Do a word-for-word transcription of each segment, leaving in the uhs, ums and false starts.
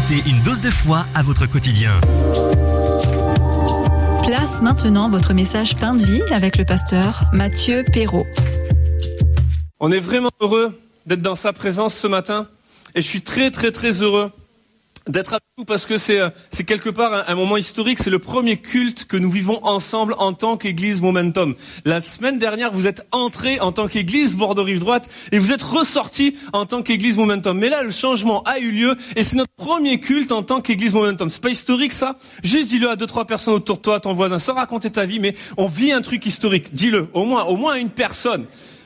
Ajoutez une dose de foi à votre quotidien. Place maintenant votre message Pain de vie avec le pasteur Mathieu Perrault. On est vraiment heureux d'être dans sa présence ce matin et je suis très très très heureux d'être avec vous parce que c'est, c'est quelque part un, un moment historique. C'est le premier culte que nous vivons ensemble en tant qu'Église Momentum. La semaine dernière, vous êtes entrés en tant qu'Église Bordeaux-Rive-Droite et vous êtes ressortis en tant qu'Église Momentum. Mais là, le changement a eu lieu et c'est notre premier culte en tant qu'Église Momentum. C'est pas historique ça? Juste dis-le à deux, trois personnes autour de toi, ton voisin, sans raconter ta vie, mais on vit un truc historique. Dis-le, au moins, au moins à une personne.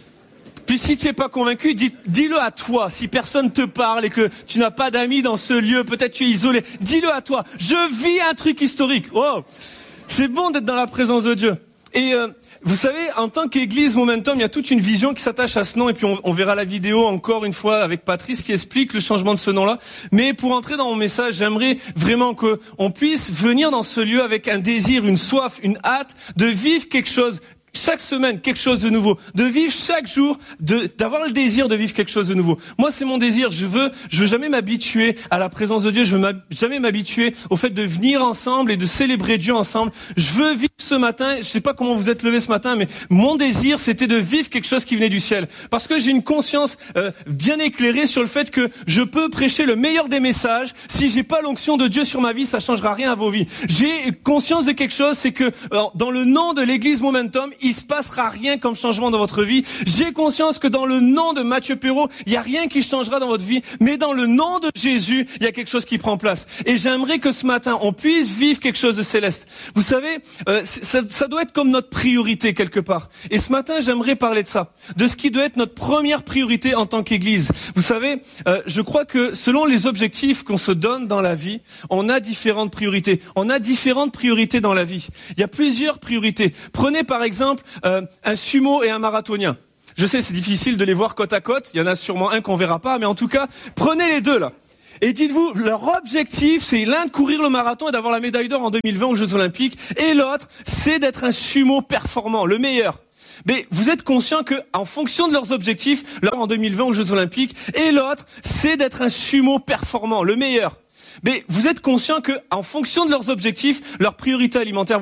Puis si tu n'es pas convaincu, dis, dis-le à toi. Si personne te parle et que tu n'as pas d'amis dans ce lieu, peut-être tu es isolé, dis-le à toi. Je vis un truc historique. Oh, c'est bon d'être dans la présence de Dieu. Et euh, vous savez, en tant qu'Église Momentum, il y a toute une vision qui s'attache à ce nom. Et puis on, on verra la vidéo encore une fois avec Patrice qui explique le changement de ce nom-là. Mais pour entrer dans mon message, j'aimerais vraiment qu'on puisse venir dans ce lieu avec un désir, une soif, une hâte de vivre quelque chose. Chaque semaine, quelque chose de nouveau. De vivre chaque jour, de, d'avoir le désir de vivre quelque chose de nouveau. Moi, c'est mon désir. Je veux, je veux jamais m'habituer à la présence de Dieu. Je veux jamais m'habituer au fait de venir ensemble et de célébrer Dieu ensemble. Je veux vivre ce matin. Je sais pas comment vous êtes levés ce matin, mais mon désir, c'était de vivre quelque chose qui venait du ciel. Parce que j'ai une conscience euh, bien éclairée sur le fait que je peux prêcher le meilleur des messages. Si j'ai pas l'onction de Dieu sur ma vie, ça changera rien à vos vies. J'ai conscience de quelque chose, c'est que euh, dans le nom de l'Église Momentum, il se passera rien comme changement dans votre vie. J'ai conscience que dans le nom de Mathieu Perrault, il y a rien qui changera dans votre vie, mais dans le nom de Jésus, il y a quelque chose qui prend place. Et j'aimerais que ce matin, on puisse vivre quelque chose de céleste. Vous savez, euh, ça, ça doit être comme notre priorité quelque part. Et ce matin, j'aimerais parler de ça, de ce qui doit être notre première priorité en tant qu'Église. Vous savez, euh, je crois que selon les objectifs qu'on se donne dans la vie, on a différentes priorités. On a différentes priorités dans la vie. Il y a plusieurs priorités. Prenez par exemple Euh, un sumo et un marathonien. Je sais, c'est difficile de les voir côte à côte. Il y en a sûrement un qu'on verra pas, mais en tout cas, prenez les deux là. Et dites-vous, leur objectif, c'est l'un de courir le marathon et d'avoir la médaille d'or en deux mille vingt aux Jeux Olympiques, et l'autre, c'est d'être un sumo performant, le meilleur. Mais vous êtes conscient que, en fonction de leurs objectifs, l'un en deux mille vingt aux Jeux Olympiques, et l'autre, c'est d'être un sumo performant, le meilleur. Mais vous êtes conscient que, en fonction de leurs objectifs, leurs priorités alimentaires